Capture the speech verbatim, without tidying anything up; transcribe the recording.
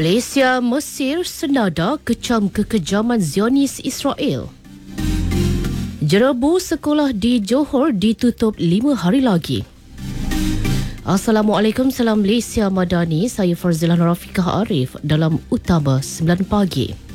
Malaysia, Mesir senada kecam kekejaman Zionis Israel. Jerebu sekolah di Johor ditutup lima hari lagi. Assalamualaikum, salam Malaysia Madani. Saya Farzila Nurafikah Arif dalam Utama sembilan pagi.